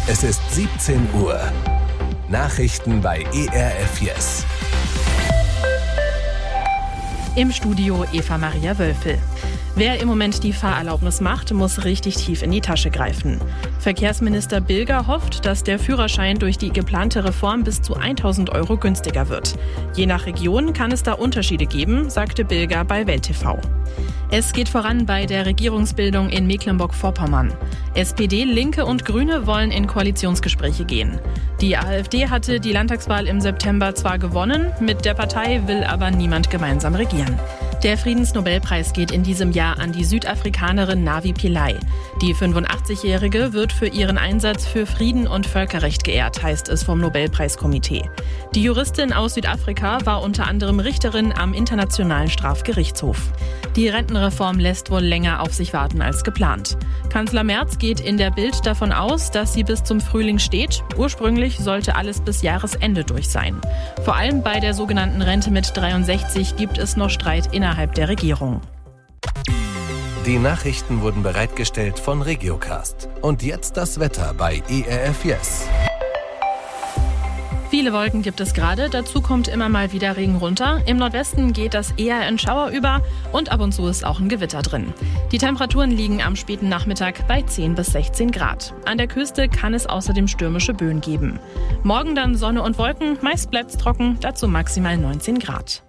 Es ist 17 Uhr. Nachrichten bei ERF Yes. Im Studio Eva Maria Wölfel. Wer im Moment die Fahrerlaubnis macht, muss richtig tief in die Tasche greifen. Verkehrsminister Bilger hofft, dass der Führerschein durch die geplante Reform bis zu 1.000 € günstiger wird. Je nach Region kann es da Unterschiede geben, sagte Bilger bei Welt TV. Es geht voran bei der Regierungsbildung in Mecklenburg-Vorpommern. SPD, Linke und Grüne wollen in Koalitionsgespräche gehen. Die AfD hatte die Landtagswahl im September zwar gewonnen, mit der Partei will aber niemand gemeinsam regieren. Der Friedensnobelpreis geht in diesem Jahr an die Südafrikanerin Navi Pillay. Die 85-Jährige wird für ihren Einsatz für Frieden und Völkerrecht geehrt, heißt es vom Nobelpreiskomitee. Die Juristin aus Südafrika war unter anderem Richterin am Internationalen Strafgerichtshof. Die Rentenreform lässt wohl länger auf sich warten als geplant. Kanzler Merz geht in der Bild davon aus, dass sie bis zum Frühling steht. Ursprünglich sollte alles bis Jahresende durch sein. Vor allem bei der sogenannten Rente mit 63 gibt es noch Streit innerhalb der Regierung. Die Nachrichten wurden bereitgestellt von Regiocast. Und jetzt das Wetter bei ERF Yes. Viele Wolken gibt es gerade, dazu kommt immer mal wieder Regen runter. Im Nordwesten geht das eher in Schauer über und ab und zu ist auch ein Gewitter drin. Die Temperaturen liegen am späten Nachmittag bei 10 bis 16 Grad. An der Küste kann es außerdem stürmische Böen geben. Morgen dann Sonne und Wolken, meist bleibt es trocken, dazu maximal 19 Grad.